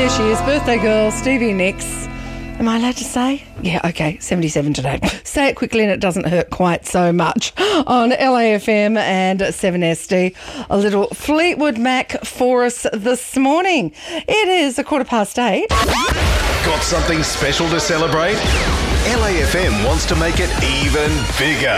There she is, birthday girl, Stevie Nicks. Am I allowed to say? Yeah, okay, 77 today. Say it quickly and it doesn't hurt quite so much. On LAFM and 7SD, a little Fleetwood Mac for us this morning. It is 8:15. Got something special to celebrate? LAFM wants to make it even bigger.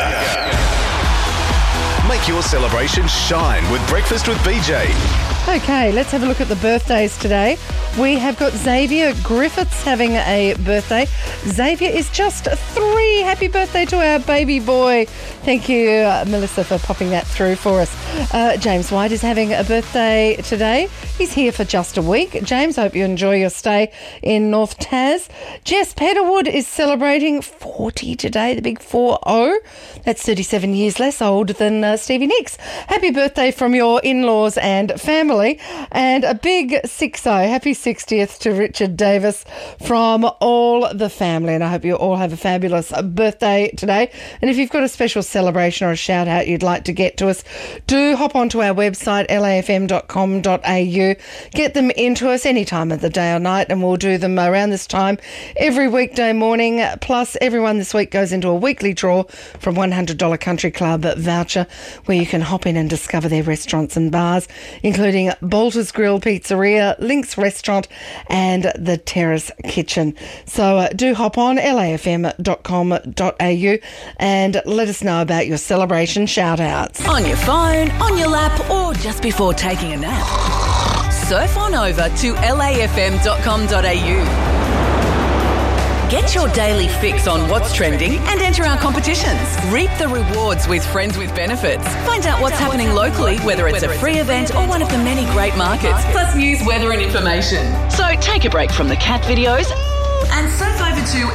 Make your celebration shine with Breakfast with BJ. Okay, let's have a look at the birthdays today. We have got Xavier Griffiths having a birthday. Xavier is just 3. Happy birthday to our baby boy. Thank you, Melissa, for popping that through for us. James White is having a birthday today. He's here for just a week. James, I hope you enjoy your stay in North Tas. Jess Petterwood is celebrating 40 today, the big 40. That's 37 years less old than Stevie Nicks. Happy birthday from your in-laws and family. And a big 60. Happy 60th to Richard Davis from all the family. And I hope you all have a fabulous birthday today. And if you've got a special celebration or a shout out you'd like to get to us, do hop onto our website, lafm.com.au. Get them into us any time of the day or night, and we'll do them around this time every weekday morning. Plus, everyone this week goes into a weekly draw from $100 Country Club voucher where you can hop in and discover their restaurants and bars, including Bolter's Grill Pizzeria, Link's Restaurant and the Terrace Kitchen. So do hop on lafm.com.au and let us know about your celebration shout-outs. On your phone, on your lap or just before taking a nap. Surf on over to lafm.com.au. Get your daily fix on what's trending and enter our competitions. Reap the rewards with Friends with Benefits. Find out what's happening locally, whether it's a free event or one of the many great markets, plus news, weather and information. So take a break from the cat videos and surf over to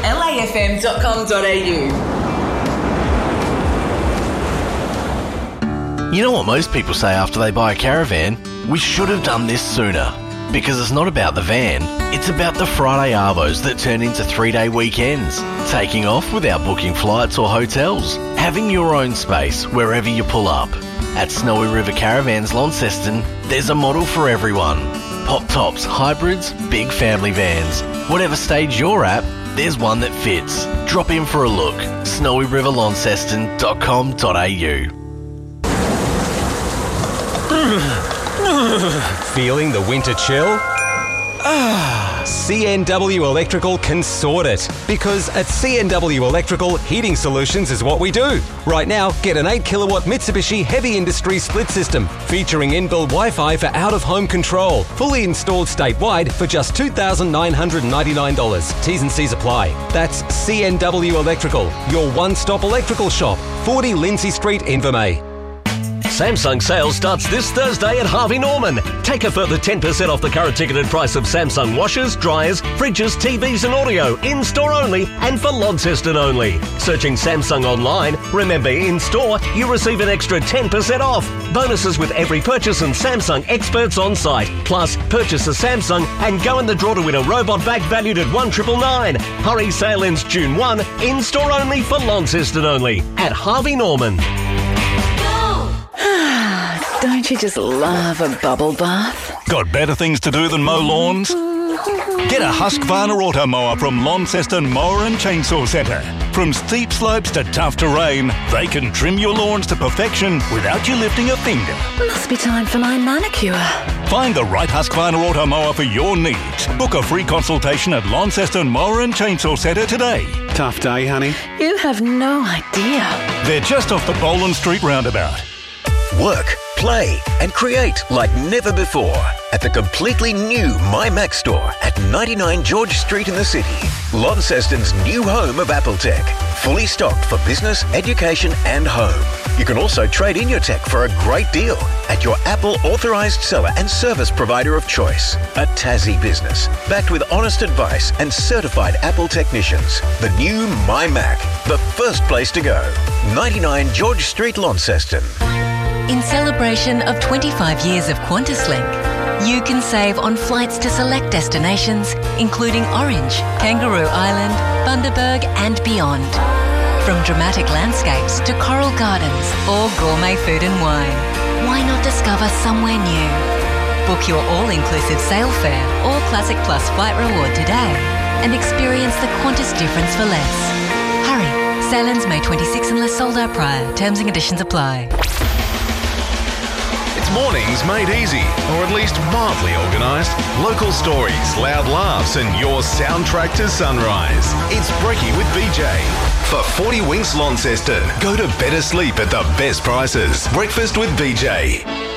lafm.com.au. You know what most people say after they buy a caravan? We should have done this sooner. Because it's not about the van, it's about the Friday arvos that turn into 3-day weekends. Taking off without booking flights or hotels. Having your own space wherever you pull up. At Snowy River Caravans Launceston, there's a model for everyone. Pop tops, hybrids, big family vans. Whatever stage you're at, there's one that fits. Drop in for a look. snowyriverlaunceston.com.au. Feeling the winter chill? CNW Electrical can sort it. Because at CNW Electrical, heating solutions is what we do. Right now, get an 8 kilowatt Mitsubishi Heavy Industry split system featuring inbuilt Wi-Fi for out-of-home control. Fully installed statewide for just $2,999. T's and C's apply. That's CNW Electrical, your one-stop electrical shop. 40 Lindsay Street, Invermay. Samsung sales starts this Thursday at Harvey Norman. Take a further 10% off the current ticketed price of Samsung washers, dryers, fridges, TVs and audio, in-store only and for Launceston only. Searching Samsung online, remember in-store you receive an extra 10% off. Bonuses with every purchase and Samsung experts on site. Plus, purchase a Samsung and go in the draw to win a robot vac valued at $1,999. Hurry, sale ends June 1. In-store only for Launceston only at Harvey Norman. Don't you just love a bubble bath? Got better things to do than mow lawns? Get a Husqvarna Auto Mower from Launceston Mower and Chainsaw Centre. From steep slopes to tough terrain, they can trim your lawns to perfection without you lifting a finger. Must be time for my manicure. Find the right Husqvarna Auto Mower for your needs. Book a free consultation at Launceston Mower and Chainsaw Centre today. Tough day, honey? You have no idea. They're just off the Boland Street roundabout. Work, play and create like never before at the completely new MyMac store at 99 George Street in the city. Launceston's new home of Apple Tech. Fully stocked for business, education and home. You can also trade in your tech for a great deal at your Apple authorised seller and service provider of choice. A Tassie business, backed with honest advice and certified Apple technicians. The new MyMac, the first place to go. 99 George Street, Launceston. In celebration of 25 years of QantasLink, you can save on flights to select destinations, including Orange, Kangaroo Island, Bundaberg and beyond. From dramatic landscapes to coral gardens or gourmet food and wine, why not discover somewhere new? Book your all-inclusive sail fare or Classic Plus flight reward today and experience the Qantas difference for less. Hurry. Sail ends May 26 unless sold out prior. Terms and conditions apply. It's mornings made easy, or at least mildly organised. Local stories, loud laughs and your soundtrack to sunrise. It's Brekkie with BJ. For 40 Winks Launceston, go to better sleep at the best prices. Breakfast with BJ.